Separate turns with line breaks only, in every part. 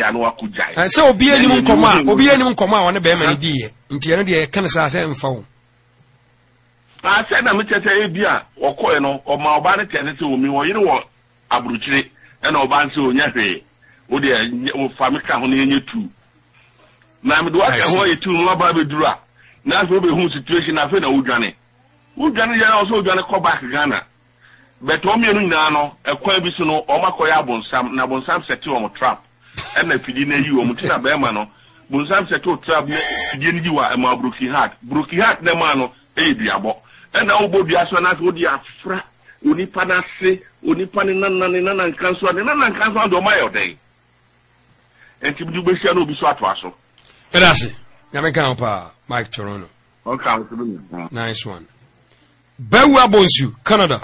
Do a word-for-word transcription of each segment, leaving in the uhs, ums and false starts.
da no akujai
eh se obi anim nkoma obi anim nkoma won be ma ni die nti ye no de kan sa se mfa wo
ah se na me tete e bia okoe no o ma oba ne tete se omi wo yire wo aburuchire e na oba nse onya hwe wo de wo famika ho na enye tu na me do aka ho ye tu no ba be duru a na so be hu situation na fe na wo dwane wo dwane ya na so dwane ko back Ghana but o mienu nyina no ekwan bi so no o makoya abonsam na abonsam seti o mo trap e na fidi na yi o mo tina be ma no abonsam seti o trap na fidi ni wa e ma broken heart broken heart na ma no e biabo e na wo bodua so na so di afra onipa na se onipa ni nanna ni nanna nkanso ni nanna nkanso do ma yo den enti bi be sia no bi so ato aso
erase nyame kan pa Mike Toronto
okay I'm
nice one Bewu Abonsu Canada.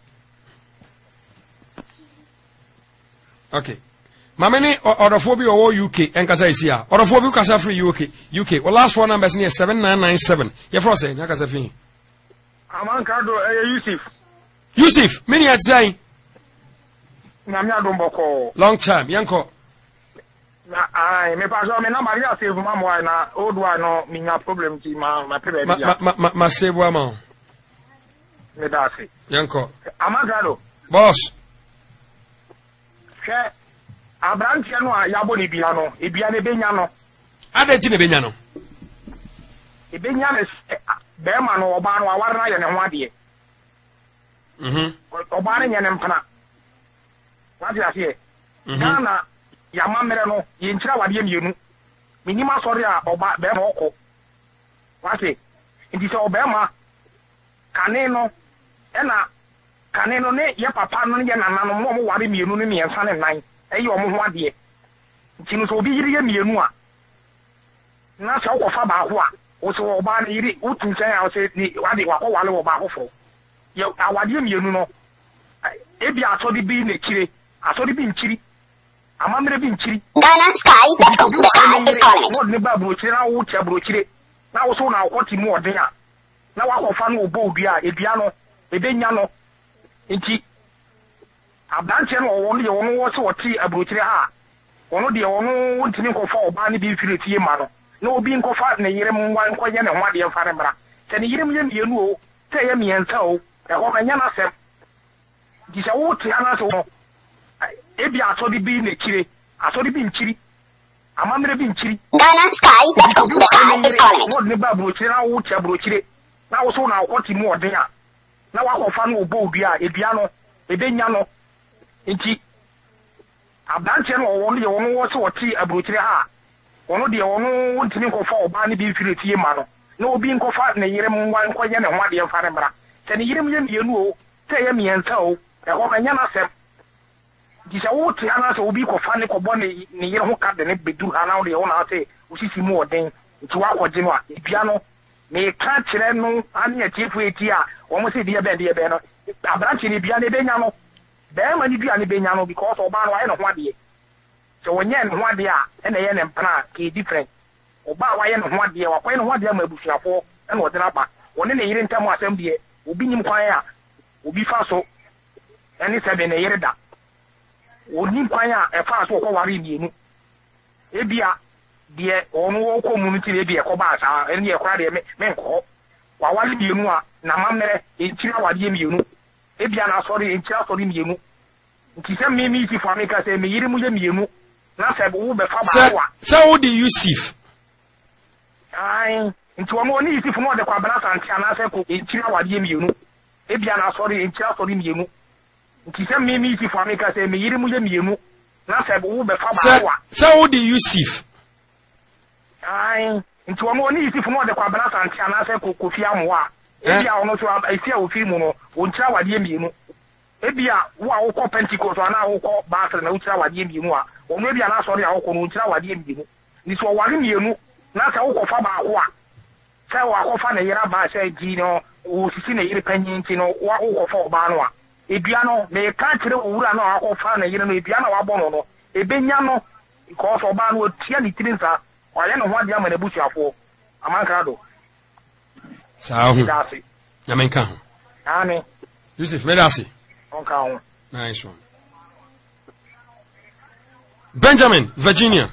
Okay. Mameni orofobia or U K and Kasa is here. Orofobia Kasa free U K. U K. Well, last four numbers near seven nine nine seven. Your first say, Nakasa Fin.
Aman Kado, Yusuf.
Yusuf, many at saying.
Namia Domboko.
Long time, Yanko.
I may pass on my number. I say, Mamma, na old one, no, me no problem to my period.
Ma say, Wama.
Medasi.
Yanko.
Aman Kado.
Boss.
Abranti no yabo ni bia no ebia ne benya no
adeti ne benya no
ebenya ne be ma no oba no aware na ye ne ho ade
mhm
oba ne nyane mpana wadi asie kana ya mamere no ye nkira wade mienu minima sori a oba be ma okọ wati ndi se oba ma kane no ena kane no ne ye papa no ye nana no mo mo ware mienu ne miensa ne nan eyi omo ho ade ntinu so obi yiri ye mienu a na se okofa ba ho a o se oba ne yiri utu nchen a o se ni wade wakọ wale wo ba ho fo ye awade mienu no ebi atodi bi ne kire atodi bi nkiri amamere bi nkiri
Ghana Sky dot com. The sky is calling.
What ne ba bro kire na wo tia bro kire na wo so na akoti mu odin a na wakọfa no obo odua edua no ebenya no nti abranche no wo no ye wo no wo se woti aburochire ha wono de wo no wontini nkofa oba ne bi fire tie ma no na obi nkofa ne yire mu wan koye ne ho ade mfa ne bra se ne yire mu ye mienu o se ye miensa o e ho manya na sem di se wo ti ana so ebi atodi bi ne kire atodi bi nkiri amamere bi nkiri
Ghana Sky dot com. The sky is calling.
wo ne ba aburochire na wo ti aburochire na wo so na akoti mu odin a na wakọfa no obo odua edua no ebenya no nti abranche no wo no ye wo no wo se woti aburochire ha wono de wo no wontini nkofa oba ne bi fire tie ma no na obi nkofa ne yire mu wan koye ne ho ade mfa ne bra se ne yire mu ye mienu o se ye miensa o e ho manya na sem di se wo ti ana se obi kofa ne kobo ne ne yire ho ka de ne bedu ha na wo de wo na se osisi mu oden nti wa kọje no a edua no me ka kire no ani atifu eti a wo mo se die be die be no abranche ni bia ne benya no be ma ni bia ne benya no because oba no aye no ho ade so wonye ne ho ade a e na ye ne mpana ke different oba wa ye ne ho ade wa kwa ne ho ade ma abusuafo e na ode na ba woni ne yire ntam asem de obi nim kwan a obi fa so eni se be ne yire da woni kwan a e fa so ko ware mienu e bia de onu wo ko mu nti e bia ko ba sa eni e kwa de me nko wa wale mienu a na mamere enchira wade mienu e bia na sorry enchira sorry mienu nti se me mi ti fa me ka se me yire mu ye mienu na se wo be fa ba wa
se wo di Yusuf
ai nti wo mo ni Yusuf mo de kwa bana santi ana se ko enchira wade mienu e bia na sorry enchira sorry mienu nti se me mi ti fa me ka se me yire mu ye mienu na se wo be fa ba wa
se wo di Yusuf
ai nti wo mo ni Yusuf mo de kwa bana santi ana se ko kofi amwa e bia ono so esi a ofiri mu no onchira wade mienu ebia wo a wokọ Pentecost ana wokọ Basel na utira wade mienu a ono ebia na sorry a wokọ no utira wade mienu ni so ware mienu na sa wokọ fa ba ho a se wa akọfa na yira ba se ji no wo sisi na yire panyin ti no wa wokọ fa oba no a ebia no me ka kire owura no akọfa na yire no ebia na wa bọ no no ebenya no because oba no tia ni tirin sa wa ye no ho ade ama na busuafo amanka do
sa ho nyamenka ho
ani
Yusuf medasi
on ka ho
nice one Benjamin Virginia